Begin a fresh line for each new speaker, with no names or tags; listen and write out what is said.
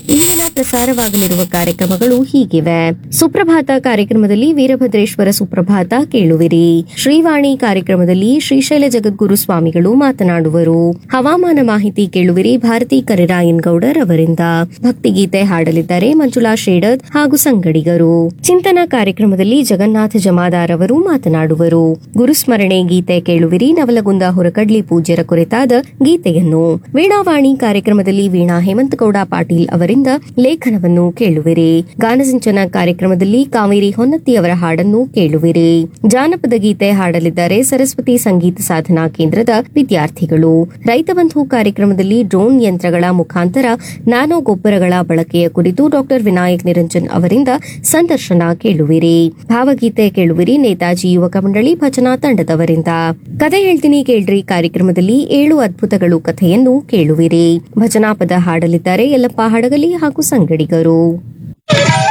ಇಂದಿನ ಪ್ರಸಾರವಾಗಲಿರುವ ಕಾರ್ಯಕ್ರಮಗಳು ಹೀಗಿವೆ. ಸುಪ್ರಭಾತ ಕಾರ್ಯಕ್ರಮದಲ್ಲಿ ವೀರಭದ್ರೇಶ್ವರ ಸುಪ್ರಭಾತ ಕೇಳುವಿರಿ. ಶ್ರೀವಾಣಿ ಕಾರ್ಯಕ್ರಮದಲ್ಲಿ ಶ್ರೀಶೈಲ ಜಗದ್ಗುರು ಸ್ವಾಮಿಗಳು ಮಾತನಾಡುವರು. ಹವಾಮಾನ ಮಾಹಿತಿ ಕೇಳುವಿರಿ ಭಾರತಿ ಕರಿರಾಯನ್ ಗೌಡರ್ ಅವರಿಂದ. ಭಕ್ತಿಗೀತೆ ಹಾಡಲಿದ್ದಾರೆ ಮಂಜುಳಾ ಶೇಡದ್ ಹಾಗೂ ಸಂಗಡಿಗರು. ಚಿಂತನ ಕಾರ್ಯಕ್ರಮದಲ್ಲಿ ಜಗನ್ನಾಥ ಜಮಾದಾರ್ ಅವರು ಮಾತನಾಡುವರು. ಗುರುಸ್ಮರಣೆ ಗೀತೆ ಕೇಳುವಿರಿ. ನವಲಗುಂದ ಹೊರಕಡ್ಲಿ ಪೂಜ್ಯರ ಕುರಿತಾದ ಗೀತೆಯನ್ನು. ವೀಣಾವಾಣಿ ಕಾರ್ಯಕ್ರಮದಲ್ಲಿ ವೀಣಾ ಹೇಮಂತಗೌಡ ಪಾಟೀಲ್ ಅವರಿಂದ ಲೇಖನವನ್ನು ಕೇಳುವಿರಿ. ಗಾನಸಿಂಚನ ಕಾರ್ಯಕ್ರಮದಲ್ಲಿ ಕಾವೇರಿ ಹೊನ್ನತ್ತಿ ಅವರ ಹಾಡನ್ನು ಕೇಳುವಿರಿ. ಜಾನಪದ ಗೀತೆ ಹಾಡಲಿದ್ದಾರೆ ಸರಸ್ವತಿ ಸಂಗೀತ ಸಾಧನಾ ಕೇಂದ್ರದ ವಿದ್ಯಾರ್ಥಿಗಳು. ರೈತ ಬಂಧು ಕಾರ್ಯಕ್ರಮದಲ್ಲಿ ಡ್ರೋನ್ ಯಂತ್ರಗಳ ಮುಖಾಂತರ ನ್ಯಾನೋ ಗೊಬ್ಬರಗಳ ಬಳಕೆಯ ಕುರಿತು ಡಾಕ್ಟರ್ ವಿನಾಯಕ್ ನಿರಂಜನ್ ಅವರಿಂದ ಸಂದರ್ಶನ ಕೇಳುವಿರಿ. ಭಾವಗೀತೆ ಕೇಳುವಿರಿ ನೇತಾಜಿ ಯುವಕ ಮಂಡಳಿ ಭಜನಾ ತಂಡದವರಿಂದ. ಕಥೆ ಹೇಳ್ತೀನಿ ಕೇಳ್ರಿ ಕಾರ್ಯಕ್ರಮದಲ್ಲಿ 7 ಅದ್ಭುತಗಳು ಕಥೆಯನ್ನು ಕೇಳುವಿರಿ. ಭಜನಾ ಪದ ಹಾಡಲಿದ್ದಾರೆ ಯಲ್ಲಪ್ಪ ಹಡಗಲಿ ಹಾಗೂ ಸಂಗಡಿಗರು.